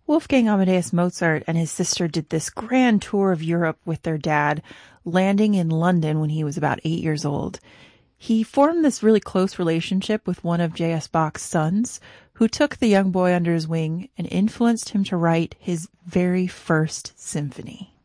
Wolfgang Amadeus Mozart and his sister did this grand tour of Europe with their dad, landing in London when he was about 8 years old. He formed this really close relationship with one of J.S. Bach's sons, who took the young boy under his wing and influenced him to write his very first symphony.